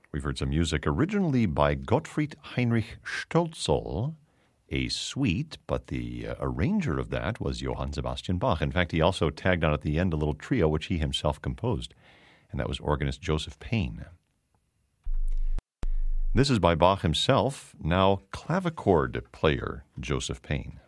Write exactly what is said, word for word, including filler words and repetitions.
We've heard some music originally by Gottfried Heinrich Stölzl, a suite, but the uh, arranger of that was Johann Sebastian Bach. In fact, he also tagged on at the end a little trio which he himself composed, and that was organist Joseph Payne. This is by Bach himself, now clavichord player Joseph Payne.